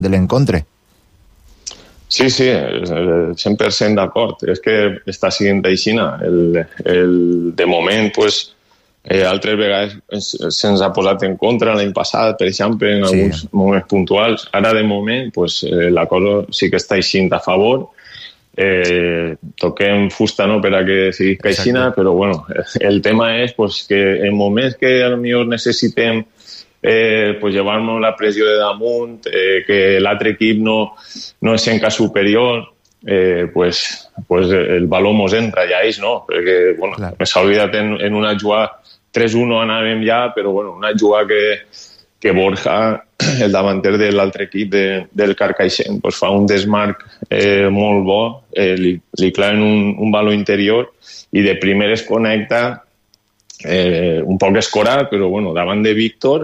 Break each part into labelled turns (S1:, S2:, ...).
S1: l'encontre.
S2: Sí, 100% d'acord. És que està sent així. De moment, pues, altres vegades se'ns ha posat en contra l'any passat, per exemple, en alguns moments puntuals. Ara, de moment, pues, la cosa sí que està així a favor. Toquem fusta, no?, per a que sigui caixina, però bueno, el tema és pues, que en moments que potser necessitem pues llevar-nos la pressió de damunt, que l'altre equip no és en cas superior, pues el valor mos entra, ja ells no, perquè bueno, s'ha oblidat en una jugada 3-1 anàvem ja, però bueno, una jugada que Borja, el davanter de l'altre equip del Carcaixent, pues fa un desmarc molt bo, li claven un valor interior i de primer es connecta un poc escorat, però bueno, davant de Víctor,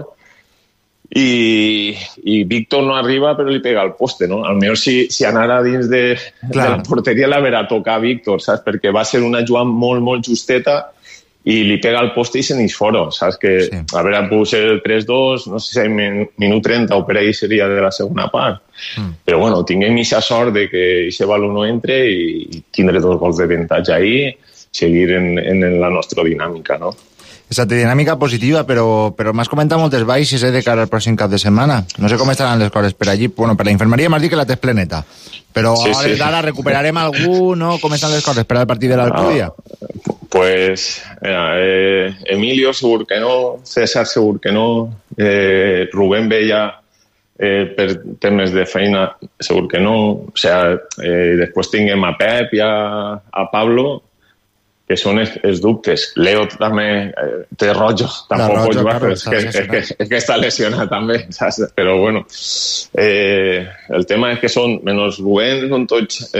S2: i Víctor no arriba però li pega al poste, no? Almenys si anara dins de la porteria l'haurà tocar a Víctor, saps? Perquè va ser una jugada molt, molt justeta i li pega al poste i se n'és fora, saps? Que a veure, pot ser el 3-2, no sé si minut 30 o per ahí seria de la segona part. Però bueno, tinguem aquesta sort de que aquest valor no entre i tindre 2 gols d'avantatge ahí, seguir en la nostra dinàmica, no?
S1: Exacte, dinàmica positiva, però m'has comentat moltes baixes de cara al pròxim cap de setmana. No sé com estaran les coses per allí. Bueno, per la infermeria m'has dit que la tens pleneta. Però ara recuperarem algú, no? Com estan les coses per al partit de l'Alcúdia?
S2: Pues, Emilio segur que no, César segur que no, Rubén Bella per temes de feina segur que no. O sea, després tinguem a Pep i a Pablo, que són els dubtes. Leo també té rojo, tampoc pot jugar, però és que està lesionat també, saps? Però bueno, el tema és que són, menys Rubén, són tots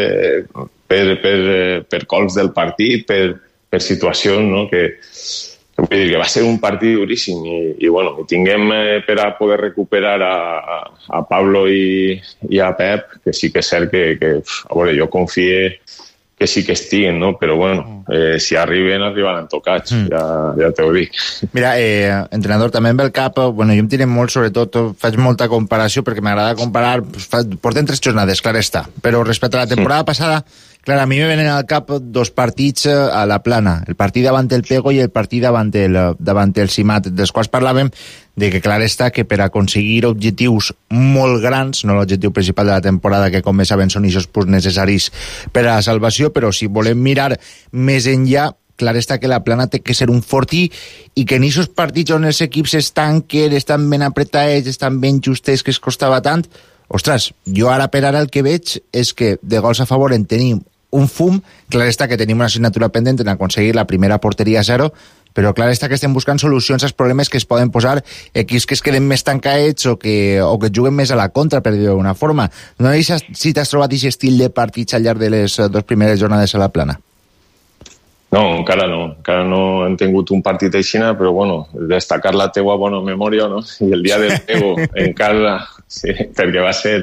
S2: per cols del partit, per situacions, no? Que vull dir que va ser un partit duríssim i bueno, tinguem per a poder recuperar a Pablo i a Pep, que sí que és cert que a veure, jo confie que sí que estiguen, no? Però bueno, si arribaran tocats, ja t'ho dic.
S1: Mira, entrenador, també amb el cap, bueno, jo em tirem molt, sobretot, faig molta comparació, perquè m'agrada comparar, portem 3 jornades, clar està, però respecte a la temporada passada, clar, a mi me venen al cap 2 partits a la plana, el partit davant el Pego i el partit davant el Simat, dels quals parlàvem de que clar està que per aconseguir objectius molt grans, no l'objectiu principal de la temporada, que com bé saben són aquests punts necessaris per a la salvació, però si volem mirar més enllà, clar està que la plana té que ser un fortí i que en aquests partits on els equips estan ben apretats, estan ben justes, que es costava tant, ostres, jo ara per ara el que veig és que de gols a favor en tenim un fum, clar està que tenim una assignatura pendent en aconseguir la primera porteria a 0, però clar està que estem buscant solucions als problemes que es poden posar equips que es queden més tancats o que juguen més a la contra, per dir-ho d'una forma. No sé si t'has trobat aquest estil de partits al llarg de les 2 primeres jornades a la plana.
S2: No, encara no hem tingut un partit així, però bueno, destacar la teua bona memòria, no? I el dia del Pego encara, sí, perquè va ser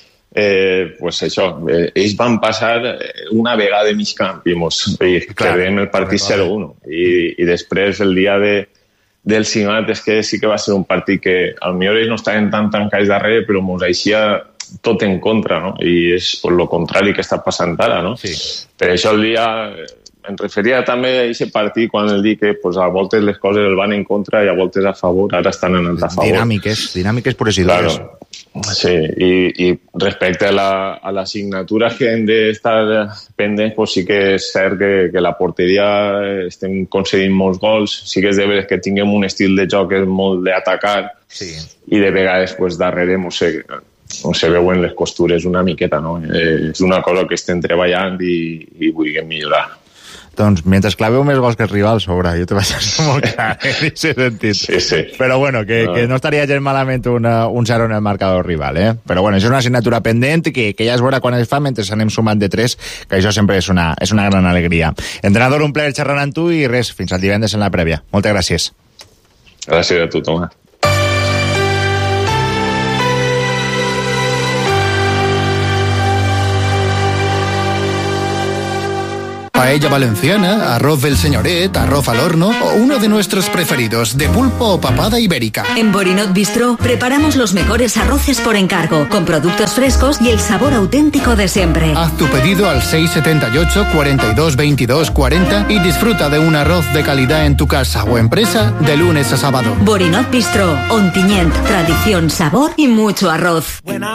S2: pues això, ells van passar una vegada de mig camp i perdem el partit 0-1 i després el dia del Simat és que sí que va ser un partit que al millor ells no estaven tan tancats darrere però mos aixia tot en contra, no? I és el contrari que està passant ara, no? Sí. Per això el dia em referia també a aquest partit quan el dic que pues, a voltes les coses el van en contra i a voltes a favor, ara estan anant a favor.
S1: Dinàmiques pures i dures.
S2: Claro. Sí, i respecte a la assignatura que hem d'estar pendents, pues sí que és cert que la porteria estem concedint molts gols, sí que és de veres que tinguem un estil de joc que és molt d'atacar i de vegades pues, darrere no se veuen les costures una miqueta, no? És una cosa que estem treballant i vulguem millorar.
S1: Doncs mentre claveu més gols que el rival sobra, jo te vaig ser molt clar en aquest sentit.
S2: Sí.
S1: Però bueno, que no estaria gens malament un 0 en el marcador rival, eh? Però bueno, és una assignatura pendent que ja es veurà quan es fa mentre s'anem sumant de 3, que això sempre és una gran alegria. Entrenador, un plaer xerrar amb tu i res, fins al divendres en la prèvia. Moltes gràcies.
S2: Gràcies a tu, Tomàs.
S3: paella valenciana, arroz del señoret, arroz al horno o uno de nuestros preferidos, de pulpo o papada ibérica.
S4: En Borinot Bistro preparamos los mejores arroces por encargo, con productos frescos y el sabor auténtico de siempre.
S3: Haz tu pedido al 678 42 22 40 y disfruta de un arroz de calidad en tu casa o empresa de lunes a sábado.
S4: Borinot Bistro, Ontinyent, tradición, sabor y mucho arroz.